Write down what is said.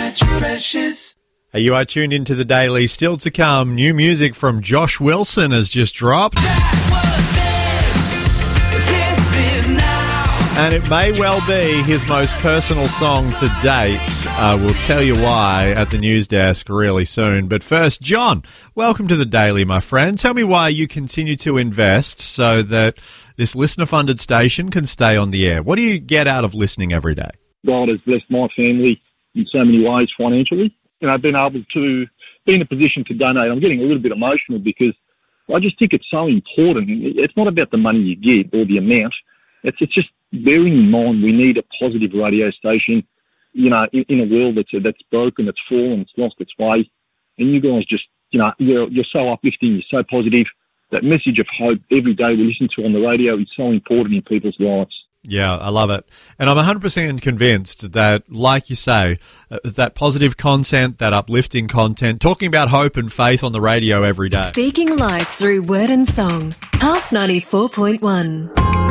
that you're precious. Hey, you are tuned into The Daily. Still to come, new music from Josh Wilson has just dropped. And it may well be his most personal song to date. We'll tell you why at the news desk really soon. But first, John, welcome to The Daily, my friend. Tell me why you continue to invest so that this listener-funded station can stay on the air. What do you get out of listening every day? God has blessed my family in so many ways financially. Being able to be in a position to donate. I'm getting a little bit emotional because I just think it's so important. It's not about the money you give or the amount. It's just bearing in mind we need a positive radio station, in a world that's broken, that's fallen, it's lost its way. And you guys just, you're so uplifting, you're so positive. That message of hope every day we listen to on the radio is so important in people's lives. Yeah, I love it. And I'm 100% convinced that, like you say, that positive content, that uplifting content, talking about hope and faith on the radio every day. Speaking life through word and song. Pulse 94.1.